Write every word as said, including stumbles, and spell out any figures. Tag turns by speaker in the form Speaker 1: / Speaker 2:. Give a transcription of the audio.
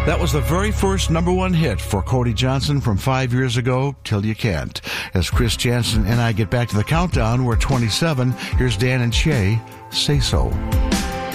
Speaker 1: That was the very first number one hit for Cody Johnson from five years ago, Till You Can't. As Chris Jansen and I get back to the countdown, we're twenty-seven. Here's Dan and Shay, Say So.